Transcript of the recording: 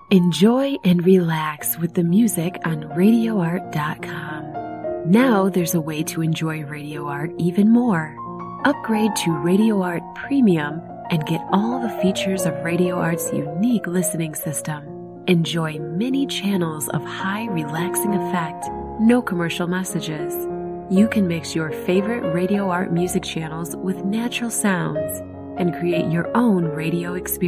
Enjoy and relax with the music on RadioArt.com. Now there's a way to enjoy Radio Art even more. Upgrade to Radio Art Premium and get all the features of Radio Art's unique listening system. Enjoy many channels of high relaxing effect, no commercial messages. You can mix your favorite Radio Art music channels with natural sounds and create your own radio experience.